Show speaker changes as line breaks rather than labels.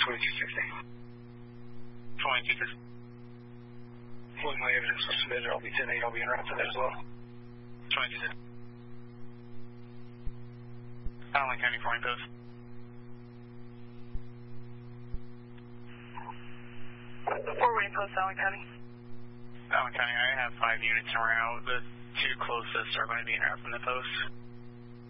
2260.
2260.
When my evidence was submitted, I'll be 10-8, I'll be en route to that as well.
2260. Allen County Flying Post.
Fort Wayne Post, Allen County.
Allen County, I have 5 units en route. The 2 closest are going to be en route from the post.